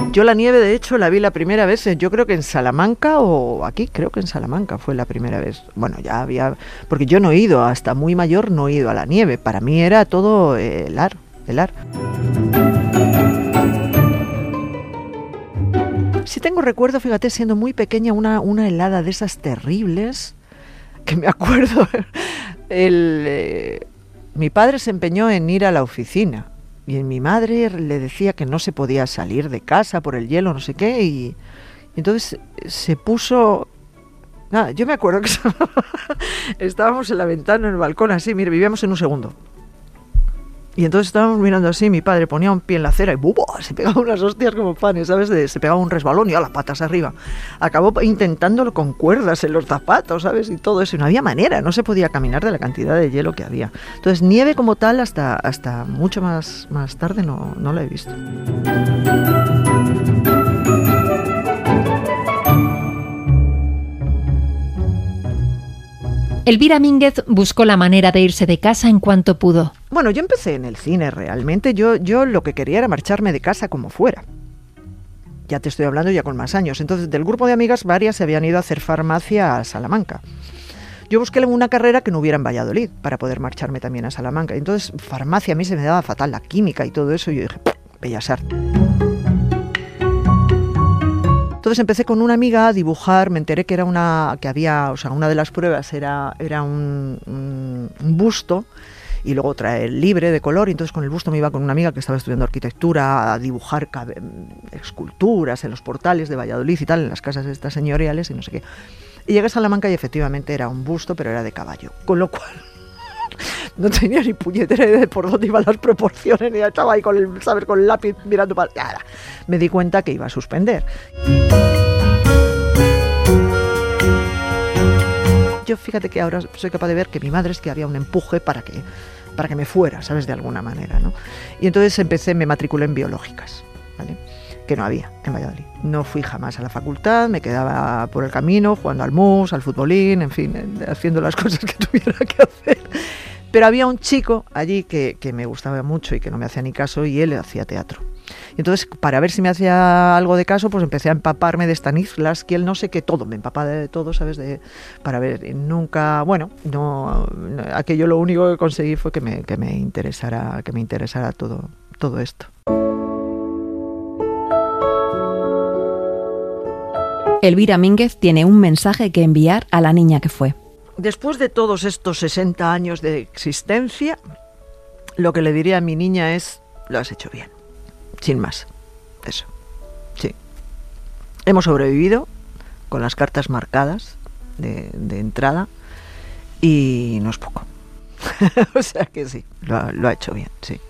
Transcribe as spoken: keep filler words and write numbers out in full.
Yo la nieve, de hecho, la vi la primera vez, yo creo que en Salamanca o aquí, creo que en Salamanca fue la primera vez. Bueno, ya había, porque yo no he ido, hasta muy mayor no he ido a la nieve. Para mí era todo eh, helar, helar. Sí tengo recuerdo, fíjate, siendo muy pequeña, una, una helada de esas terribles, que me acuerdo, el, eh, mi padre se empeñó en ir a la oficina. Y mi madre le decía que no se podía salir de casa por el hielo, no sé qué, y, y entonces se puso... Nada, yo me acuerdo que estábamos en la ventana, en el balcón, así, mire, vivíamos en un segundo. Y entonces estábamos mirando así, mi padre ponía un pie en la acera y ¡buah! Se pegaba unas hostias como panes, ¿sabes? De, se pegaba un resbalón y a las patas arriba. Acabó intentándolo con cuerdas en los zapatos, ¿sabes? Y todo eso. Y no había manera, no se podía caminar de la cantidad de hielo que había. Entonces, nieve como tal, hasta, hasta mucho más, más tarde no, no la he visto. Elvira Mínguez buscó la manera de irse de casa en cuanto pudo. Bueno, yo empecé en el cine realmente. Yo, yo lo que quería era marcharme de casa como fuera. Ya te estoy hablando ya con más años. Entonces, del grupo de amigas, varias se habían ido a hacer farmacia a Salamanca. Yo busqué una carrera que no hubiera en Valladolid para poder marcharme también a Salamanca. Entonces, farmacia a mí se me daba fatal, la química y todo eso. Y yo dije, Bellas Artes. Entonces empecé con una amiga a dibujar, me enteré que era una, que había, o sea, una de las pruebas era, era un, un, un busto y luego traer libre de color, y entonces con el busto me iba con una amiga que estaba estudiando arquitectura a dibujar esculturas en los portales de Valladolid y tal, en las casas estas señoriales y no sé qué. Y llegué a Salamanca y efectivamente era un busto, pero era de caballo, con lo cual no tenía ni puñetera idea de por dónde iban las proporciones, ni estaba ahí con el, ¿sabes? Con el lápiz mirando para... Nada. Me di cuenta que iba a suspender. Yo fíjate que ahora soy capaz de ver que mi madre es que había un empuje para que, para que me fuera, ¿sabes? De alguna manera, ¿no? Y entonces empecé, me matriculé en biológicas, ¿vale? Que no había en Valladolid. No fui jamás a la facultad, me quedaba por el camino jugando al mus, al futbolín, en fin, haciendo las cosas que tuviera que hacer. Pero había un chico allí que, que me gustaba mucho y que no me hacía ni caso, y él hacía teatro. Y entonces, para ver si me hacía algo de caso, pues empecé a empaparme de Stanislavski, él no sé qué, todo, me empapaba de todo, ¿sabes? De, para ver, y nunca, bueno, no, aquello lo único que conseguí fue que me, que me interesara, que me interesara todo, todo esto. Elvira Mínguez tiene un mensaje que enviar a la niña que fue. Después de todos estos sesenta años de existencia, lo que le diría a mi niña es, lo has hecho bien, sin más, eso, sí. Hemos sobrevivido con las cartas marcadas de, de entrada y no es poco. O sea que sí, lo, lo ha hecho bien, sí.